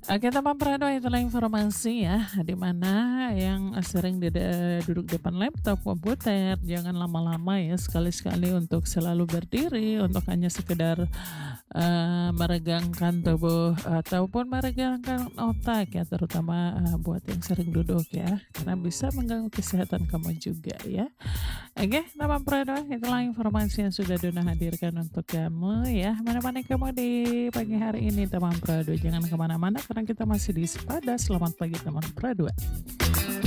Oke, teman Prado, itulah informasi ya, di mana yang sering duduk depan laptop, komputer, jangan lama-lama ya, sekali-sekali untuk selalu berdiri, untuk hanya sekedar meregangkan tubuh ataupun meregangkan otak ya, terutama buat yang sering duduk ya, karena bisa mengganggu kesehatan kamu juga ya. Oke, teman Prado, itulah informasi yang sudah Dona hadirkan untuk kamu ya. Mana-mana kamu di pagi hari ini, teman Prado. Jangan kemana-mana karena kita masih di Sepada. Selamat pagi, teman Prado.